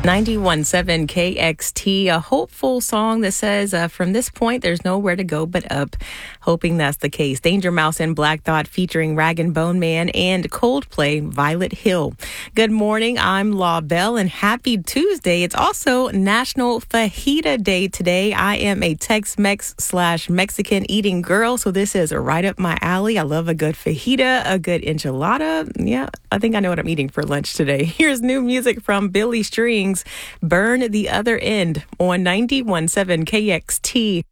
91.7 KXT, a hopeful song that says, from this point, there's nowhere to go but up. Hoping that's the case. Danger Mouse and Black Thought featuring Rag and Bone Man and Coldplay, Violet Hill. Good morning, I'm La Belle and happy Tuesday. It's also National Fajita Day today. I am a Tex-Mex / Mexican eating girl, so this is right up my alley. I love a good fajita, a good enchilada. Yeah, I think I know what I'm eating for lunch today. Here's new music from Billy Strings, Burn the Other End on 91.7 KXT.